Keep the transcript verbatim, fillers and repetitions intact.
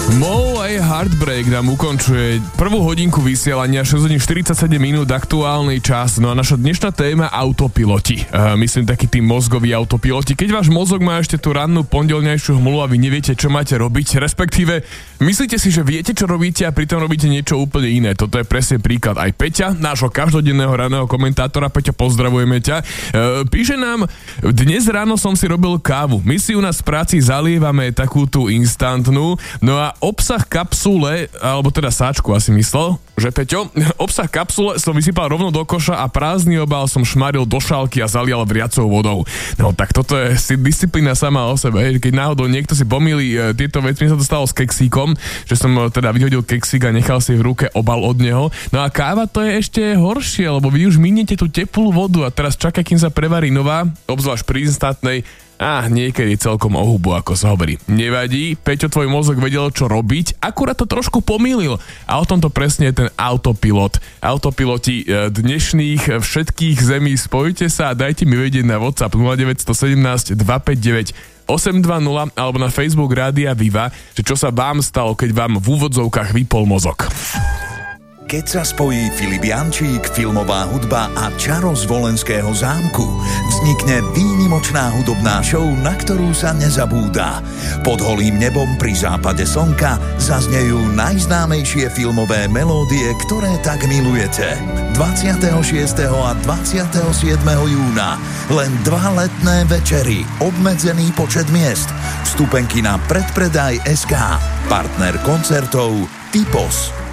Mole a Heartbreak nám ukončuje prvú hodinku vysielania, šesť hodín štyridsaťsedem minút aktuálny čas. No a naša dnešná téma autopiloti. Uh, myslím taký tým mozgoví autopiloti. Keď váš mozog má ešte tú rannú pondelňajšiu hmlu a vy neviete, čo máte robiť, respektíve myslíte si, že viete, čo robíte a pritom robíte niečo úplne iné. Toto je presne príklad aj Peťa, nášho každodenného ranného komentátora. Peťa, pozdravujeme ťa. Uh, píše nám, dnes ráno som si robil kávu. My si u nás v práci zalievame takú tú instantnú, no a obsah kapsule, alebo teda sáčku asi myslel, že Peťo, obsah kapsule som vysypal rovno do koša a prázdny obal som šmaril do šálky a zalial vriacou vodou. No tak toto je si disciplína sama o sebe. Keď náhodou niekto si pomýli tieto veci, mi sa to stalo s keksíkom, že som teda vyhodil keksík a nechal si v ruke obal od neho. No a káva to je ešte horšie, lebo vy už miniete tú teplú vodu a teraz čaká, kým sa prevarí nová, obzvlášť pri instantnej. A niekedy celkom o hubu, ako sa hovorí. Nevadí, Peťo, tvoj mozog vedel, čo robiť, akurát to trošku pomýlil. A o tomto presne je ten autopilot. Autopiloti dnešných všetkých zemí, spojite sa a dajte mi vedieť na WhatsApp nula deväť jedna sedem dva päť deväť osem dva nula alebo na Facebook Rádia Viva, že čo sa vám stalo, keď vám v úvodzovkách vypol mozog. Keď sa spojí Filip Jančík, filmová hudba a čaro z Volenského zámku, vznikne výnimočná hudobná show, na ktorú sa nezabúda. Pod holým nebom pri západe slnka zaznejú najznámejšie filmové melódie, ktoré tak milujete. dvadsiateho šiesteho a dvadsiateho siedmeho júna len dva letné večery, obmedzený počet miest. Vstupenky na predpredaj bodka es ká. Partner koncertov Typos.